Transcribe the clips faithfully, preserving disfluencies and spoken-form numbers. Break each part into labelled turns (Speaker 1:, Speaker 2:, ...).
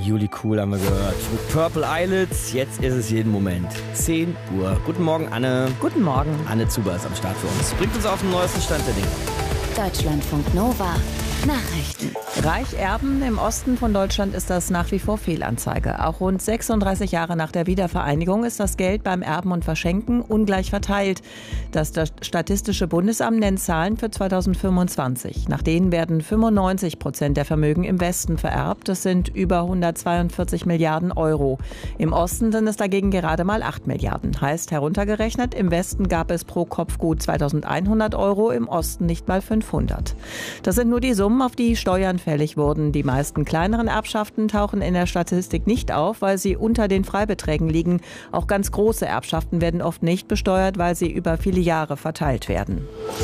Speaker 1: Juli Cool haben wir gehört. Mit Purple Eyelids, jetzt ist es jeden Moment. zehn Uhr. Guten Morgen, Anne.
Speaker 2: Guten Morgen.
Speaker 1: Anne Zuber ist am Start für uns. Bringt uns auf den neuesten Stand der Dinge.
Speaker 3: Deutschlandfunk Nova. Nachrichten.
Speaker 2: Reich erben, im Osten von Deutschland ist das nach wie vor Fehlanzeige. Auch rund sechsunddreißig Jahre nach der Wiedervereinigung ist das Geld beim Erben und Verschenken ungleich verteilt. Das Statistische Bundesamt nennt Zahlen für zweitausendfünfundzwanzig. Nach denen werden fünfundneunzig Prozent der Vermögen im Westen vererbt. Das sind über hundertzweiundvierzig Milliarden Euro. Im Osten sind es dagegen gerade mal acht Milliarden. Heißt heruntergerechnet, im Westen gab es pro Kopf gut zweitausendeinhundert Euro, im Osten nicht mal fünfhundert. Das sind nur die Summen, auf die Steuern fällig wurden. Die meisten kleineren Erbschaften tauchen in der Statistik nicht auf, weil sie unter den Freibeträgen liegen. Auch ganz große Erbschaften werden oft nicht besteuert, weil sie über viele Jahre verteilt werden.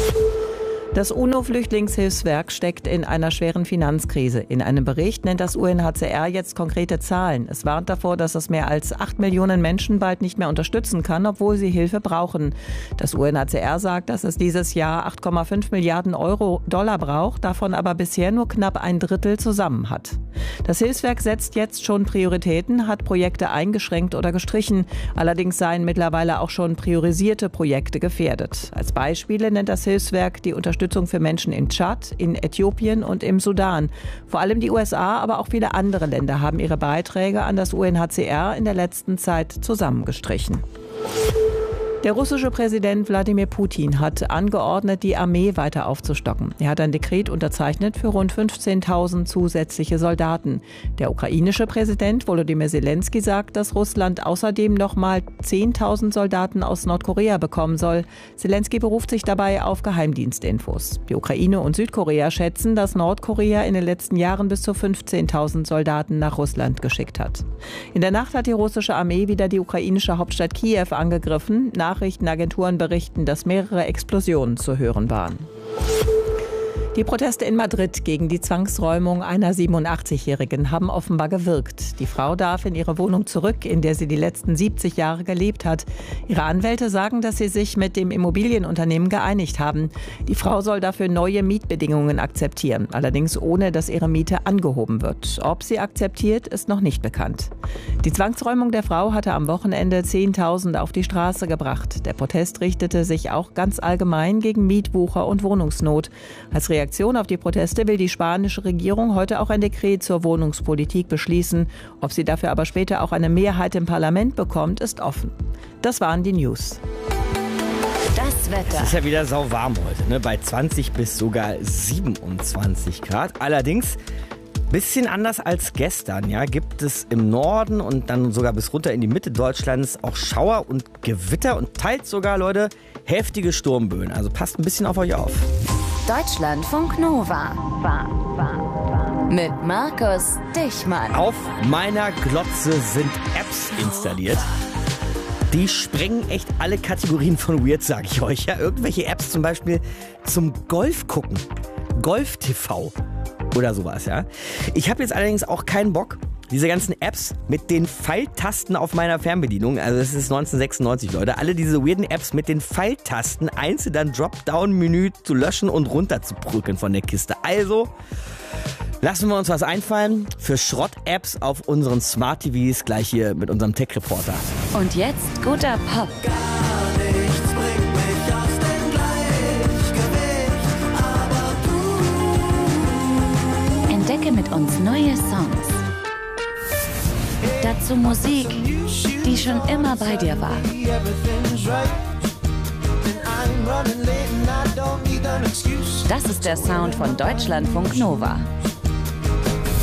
Speaker 2: Das UNO-Flüchtlingshilfswerk steckt in einer schweren Finanzkrise. In einem Bericht nennt das U N H C R jetzt konkrete Zahlen. Es warnt davor, dass es mehr als acht Millionen Menschen bald nicht mehr unterstützen kann, obwohl sie Hilfe brauchen. Das U N H C R sagt, dass es dieses Jahr acht Komma fünf Milliarden Euro Dollar braucht, davon aber bisher nur knapp ein Drittel zusammen hat. Das Hilfswerk setzt jetzt schon Prioritäten, hat Projekte eingeschränkt oder gestrichen. Allerdings seien mittlerweile auch schon priorisierte Projekte gefährdet. Als Beispiele nennt das Hilfswerk die Unterstützung für Menschen in Tschad, in Äthiopien und im Sudan. Vor allem die U S A, aber auch viele andere Länder haben ihre Beiträge an das U N H C R in der letzten Zeit zusammengestrichen. Der russische Präsident Wladimir Putin hat angeordnet, die Armee weiter aufzustocken. Er hat ein Dekret unterzeichnet für rund fünfzehntausend zusätzliche Soldaten. Der ukrainische Präsident Volodymyr Zelensky sagt, dass Russland außerdem noch mal zehntausend Soldaten aus Nordkorea bekommen soll. Zelensky beruft sich dabei auf Geheimdienstinfos. Die Ukraine und Südkorea schätzen, dass Nordkorea in den letzten Jahren bis zu fünfzehntausend Soldaten nach Russland geschickt hat. In der Nacht hat die russische Armee wieder die ukrainische Hauptstadt Kiew angegriffen. Nachrichtenagenturen berichten, dass mehrere Explosionen zu hören waren. Die Proteste in Madrid gegen die Zwangsräumung einer siebenundachtzigjährigen haben offenbar gewirkt. Die Frau darf in ihre Wohnung zurück, in der sie die letzten siebzig Jahre gelebt hat. Ihre Anwälte sagen, dass sie sich mit dem Immobilienunternehmen geeinigt haben. Die Frau soll dafür neue Mietbedingungen akzeptieren, allerdings ohne, dass ihre Miete angehoben wird. Ob sie akzeptiert, ist noch nicht bekannt. Die Zwangsräumung der Frau hatte am Wochenende Zehntausende auf die Straße gebracht. Der Protest richtete sich auch ganz allgemein gegen Mietwucher und Wohnungsnot. Als Reaktion Reaktion auf die Proteste will die spanische Regierung heute auch ein Dekret zur Wohnungspolitik beschließen. Ob sie dafür aber später auch eine Mehrheit im Parlament bekommt, ist offen. Das waren die News.
Speaker 3: Das Wetter.
Speaker 1: Es ist ja wieder sauwarm heute, ne? Bei zwanzig bis sogar siebenundzwanzig Grad. Allerdings bisschen anders als gestern, ja, gibt es im Norden und dann sogar bis runter in die Mitte Deutschlands auch Schauer und Gewitter und teils sogar, Leute, heftige Sturmböen. Also passt ein bisschen auf euch auf.
Speaker 3: Deutschlandfunk Nova. Mit Markus Dichmann.
Speaker 1: Auf meiner Glotze sind Apps installiert. Die sprengen echt alle Kategorien von weird, sag ich euch. Ja, irgendwelche Apps zum Beispiel zum Golf gucken. Golf T V oder sowas, ja. Ich habe jetzt allerdings auch keinen Bock, diese ganzen Apps mit den Pfeiltasten auf meiner Fernbedienung, also das ist neunzehnhundertsechsundneunzig, Leute, alle diese weirden Apps mit den Pfeiltasten einzeln dann Dropdown-Menü zu löschen und runter zu prügeln von der Kiste. Also lassen wir uns was einfallen für Schrott-Apps auf unseren Smart-T Vs, gleich hier mit unserem Tech-Reporter.
Speaker 3: Und jetzt guter Pop. Entdecke mit uns neue Songs. Dazu Musik, die schon immer bei dir war. Das ist der Sound von Deutschlandfunk Nova.